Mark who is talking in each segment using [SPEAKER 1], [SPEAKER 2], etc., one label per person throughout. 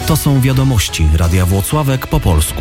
[SPEAKER 1] To są wiadomości Radia Włocławek po polsku.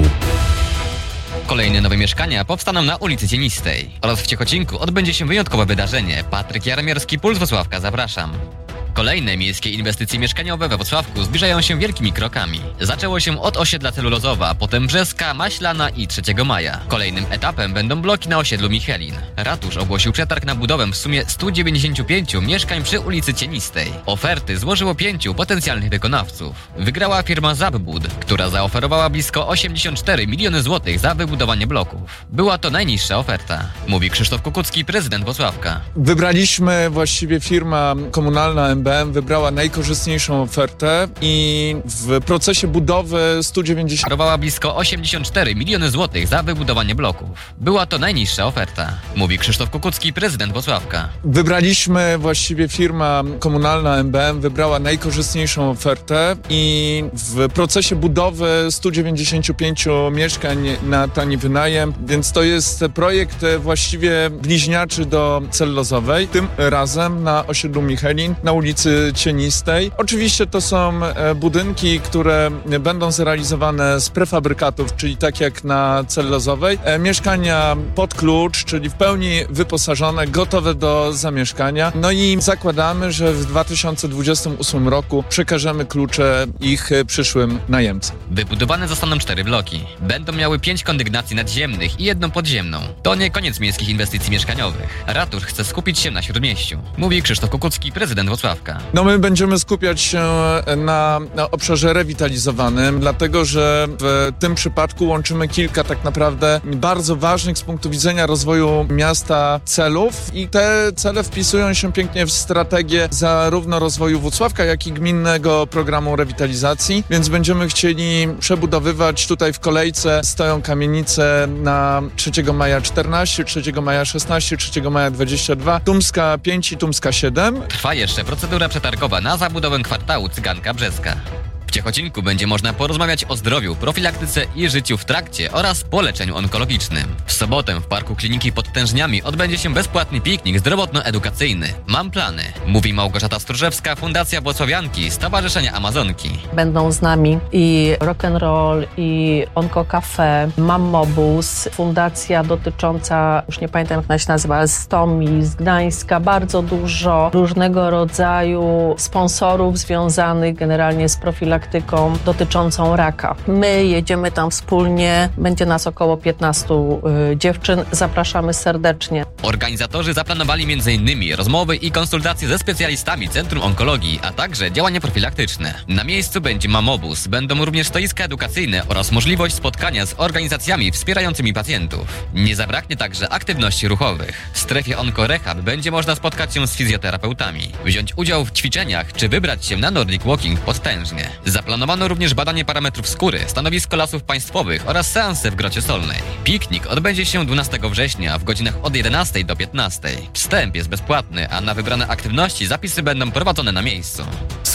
[SPEAKER 2] Kolejne nowe mieszkania powstaną na ulicy Cienistej oraz w Ciechocinku odbędzie się wyjątkowe wydarzenie. Patryk Jaromierski, Puls Włocławka, zapraszam. Kolejne miejskie inwestycje mieszkaniowe we Włocławku zbliżają się wielkimi krokami. Zaczęło się od osiedla Celulozowa, potem Brzeska, Maślana i 3 Maja. Kolejnym etapem będą bloki na osiedlu Michelin. Ratusz ogłosił przetarg na budowę w sumie 195 mieszkań przy ulicy Cienistej. Oferty złożyło 5 potencjalnych wykonawców. Wygrała firma Zabbud, która zaoferowała blisko 84 miliony złotych za wybudowanie bloków. Była to najniższa oferta, mówi Krzysztof Kukucki, prezydent Włocławka.
[SPEAKER 3] Wybraliśmy, właściwie firma komunalna MBM wybrała najkorzystniejszą ofertę i w procesie budowy 190
[SPEAKER 2] oferowała blisko 84 miliony złotych za wybudowanie bloków. Była to najniższa oferta, mówi Krzysztof Kukucki, prezydent Włocławka.
[SPEAKER 3] Wybraliśmy, właściwie firma komunalna MBM wybrała najkorzystniejszą ofertę i w procesie budowy 195 mieszkań na tani wynajem, więc to jest projekt właściwie bliźniaczy do Celulozowej, tym razem na osiedlu Michelin, na ulicy Cienistej. Oczywiście to są budynki, które będą zrealizowane z prefabrykatów, czyli tak jak na Celulozowej. Mieszkania pod klucz, czyli w pełni wyposażone, gotowe do zamieszkania. No i zakładamy, że w 2028 roku przekażemy klucze ich przyszłym najemcom.
[SPEAKER 2] Wybudowane zostaną 4 bloki. Będą miały 5 kondygnacji nadziemnych i 1 podziemną. To nie koniec miejskich inwestycji mieszkaniowych. Ratusz chce skupić się na Śródmieściu, mówi Krzysztof Kukucki, prezydent Włocławka.
[SPEAKER 3] No my będziemy skupiać się na obszarze rewitalizowanym, dlatego że w tym przypadku łączymy kilka tak naprawdę bardzo ważnych z punktu widzenia rozwoju miasta celów i te cele wpisują się pięknie w strategię zarówno rozwoju Włocławka, jak i gminnego programu rewitalizacji, więc będziemy chcieli przebudowywać. Tutaj w kolejce stoją kamienice na 3 Maja 14, 3 Maja 16, 3 Maja 22, Tumska 5 i Tumska 7.
[SPEAKER 2] Trwa jeszcze procedura przetargowa na zabudowę kwartału Cyganka Brzeska. W Ciechocinku będzie można porozmawiać o zdrowiu, profilaktyce i życiu w trakcie oraz po leczeniu onkologicznym. W sobotę w Parku Kliniki pod Tężniami odbędzie się bezpłatny piknik zdrowotno-edukacyjny. Mam plany, mówi Małgorzata Stróżewska, Fundacja Włocławianki, Stowarzyszenia Amazonki.
[SPEAKER 4] Będą z nami i Rock'n'Roll, i Onko Cafe, Mammobus, fundacja dotycząca, już nie pamiętam jak ona się nazywa, z Tomi, z Gdańska, bardzo dużo różnego rodzaju sponsorów związanych generalnie z profilaktyką dotyczącą raka. My jedziemy tam wspólnie, będzie nas około 15 dziewczyn, zapraszamy serdecznie.
[SPEAKER 2] Organizatorzy zaplanowali m.in. rozmowy i konsultacje ze specjalistami Centrum Onkologii, a także działania profilaktyczne. Na miejscu będzie Mammobus, będą również stoiska edukacyjne oraz możliwość spotkania z organizacjami wspierającymi pacjentów. Nie zabraknie także aktywności ruchowych. W strefie Onko-Rehab będzie można spotkać się z fizjoterapeutami, wziąć udział w ćwiczeniach czy wybrać się na Nordic Walking pod Tężnie. Zaplanowano również badanie parametrów skóry, stanowisko Lasów Państwowych oraz seanse w Grocie Solnej. Piknik odbędzie się 12 września w godzinach od 11 do 15. Wstęp jest bezpłatny, a na wybrane aktywności zapisy będą prowadzone na miejscu.